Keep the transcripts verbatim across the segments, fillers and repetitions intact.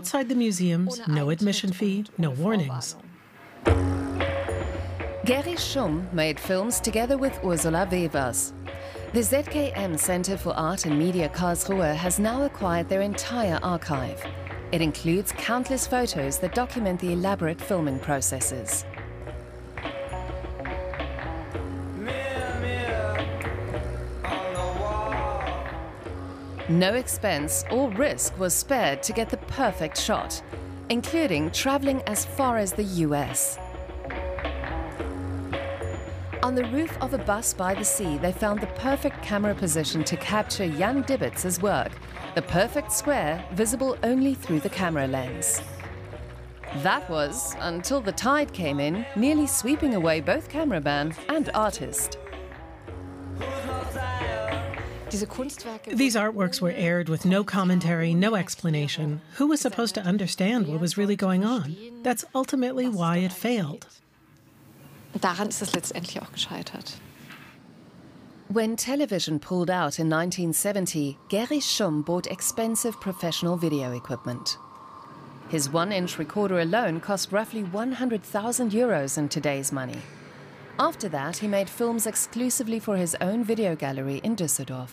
outside the museums, no admission fee, no warnings. Gary Schumm made films together with Ursula Wevers. The Z K M Center for Art and Media Karlsruhe has now acquired their entire archive. It includes countless photos that document the elaborate filming processes. No expense or risk was spared to get the perfect shot, including traveling as far as the U S. On the roof of a bus by the sea, they found the perfect camera position to capture Jan Dibbitz's work, the perfect square visible only through the camera lens. That was until the tide came in, nearly sweeping away both cameraman and artist. These artworks were aired with no commentary, no explanation. Who was supposed to understand what was really going on? That's ultimately why it failed. Daran ist es letztendlich auch gescheitert. When television pulled out in nineteen seventy, Gary Schumm bought expensive professional video equipment. His one-inch recorder alone cost roughly one hundred thousand euros in today's money. After that, he made films exclusively for his own video gallery in Düsseldorf.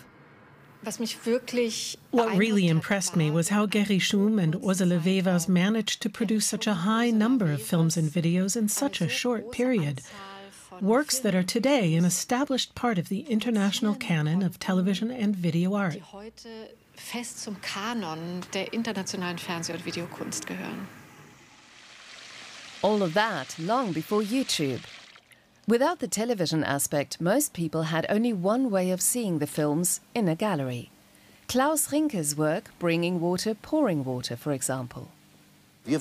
What really impressed me was how Gary Schumm and Ursula Wevers managed to produce such a high number of films and videos in such a short period. Works that are today an established part of the international canon of television and video art. Fest zum Kanon der internationalen Fernseh- und Videokunst gehören. All of that long before YouTube. Without the television aspect, most people had only one way of seeing the films, in a gallery. Klaus Rinke's work, Bringing Water, Pouring Water, for example. We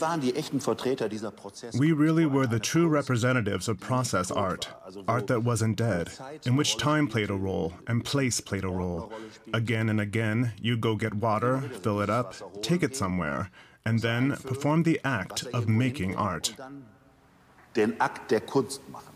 really were the true representatives of process art, art that wasn't dead, in which time played a role and place played a role. Again and again, you'd go get water, fill it up, take it somewhere, and then perform the act of making art. Den Akt der Kunst machen.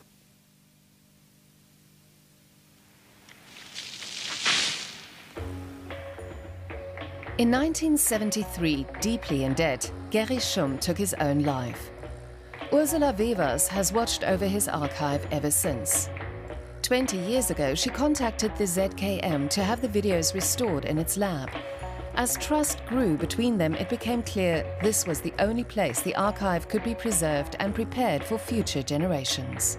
In nineteen seventy-three, deeply in debt, Gary Schumm took his own life. Ursula Wevers has watched over his archive ever since. Twenty years ago, she contacted the Z K M to have the videos restored in its lab. As trust grew between them, it became clear this was the only place the archive could be preserved and prepared for future generations.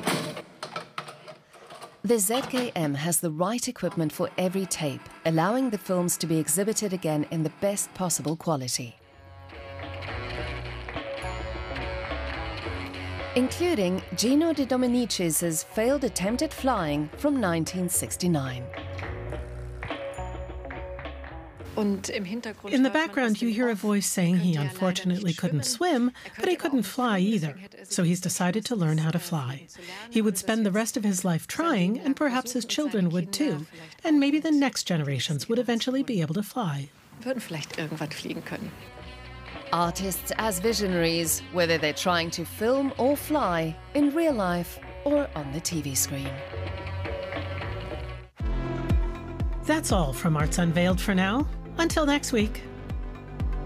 The Z K M has the right equipment for every tape, allowing the films to be exhibited again in the best possible quality. Including Gino De Dominicis' failed attempt at flying from nineteen sixty-nine. In the background, you hear a voice saying he unfortunately couldn't swim, but he couldn't fly either. So he's decided to learn how to fly. He would spend the rest of his life trying, and perhaps his children would too. And maybe the next generations would eventually be able to fly. Artists as visionaries, whether they're trying to film or fly, in real life or on the T V screen. That's all from Arts Unveiled for now. Until next week.